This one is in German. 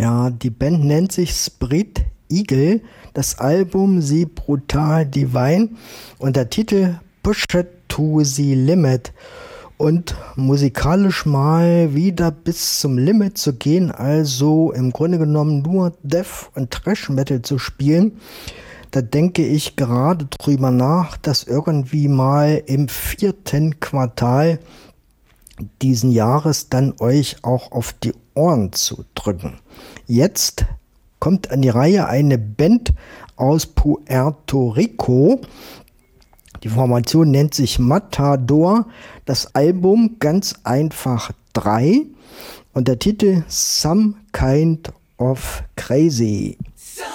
Ja, die Band nennt sich Spread Eagle, das Album Sie Brutal Divine und der Titel Push It to the Limit. Und musikalisch mal wieder bis zum Limit zu gehen, also im Grunde genommen nur Death und Thrash Metal zu spielen, da denke ich gerade drüber nach, das irgendwie mal im 4. Quartal diesen Jahres dann euch auch auf die Ohren zu drücken. Jetzt kommt an die Reihe eine Band aus Puerto Rico. Die Formation nennt sich Matador, das Album ganz einfach 3 und der Titel Some Kind of Crazy.